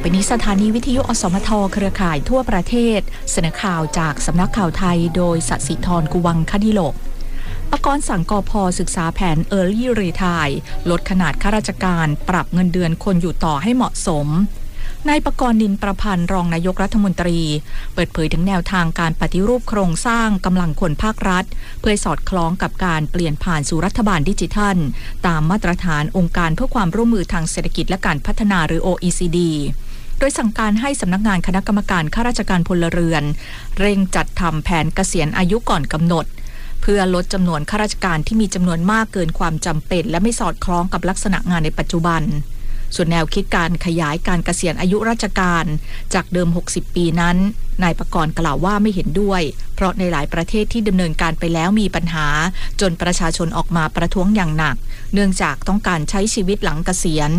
ไปนี้สถานีวิทยุอสมทเครือข่ายทั่วประเทศเสนอข่าวจากสำนักข่าวไทยโดยสศิธรกุวังคดิโลกปกรณ์สั่งกพ.ศึกษาแผน Early Retire ลดขนาดข้าราชการปรับเงินเดือนคนอยู่ต่อให้เหมาะสมนายปกรณ์นินประพันธ์รองนายกรัฐมนตรีเปิดเผยถึงแนวทางการปฏิรูปโครงสร้างกำลังคนภาครัฐเพื่อสอดคล้องกับการเปลี่ยนผ่านสู่รัฐบาลดิจิทัลตามมาตรฐานองค์การเพื่อความร่วมมือทางเศรษฐกิจและการพัฒนาหรือ OECD โดยสั่งการให้สำนักงานคณะกรรมการข้าราชการพลเรือนเร่งจัดทำแผนเกษียณอายุก่อนกำหนดเพื่อลดจำนวนข้าราชการที่มีจำนวนมากเกินความจำเป็นและไม่สอดคล้องกับลักษณะงานในปัจจุบันส่วนแนวคิดการขยายการเกษียณอายุราชการจากเดิม60ปีนั้นนายปกรณ์กล่าวว่าไม่เห็นด้วยเพราะในหลายประเทศที่ดำเนินการไปแล้วมีปัญหาจนประชาชนออกมาประท้วงอย่างหนักเนื่องจากต้องการใช้ชีวิตหลังเกษียณ